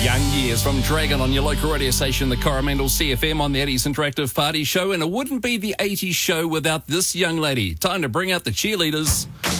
Young Years from Dragon on your local radio station, the Coromandel CFM on the 80s Interactive Party Show. And it wouldn't be the 80s show without this young lady. Time to bring out the cheerleaders.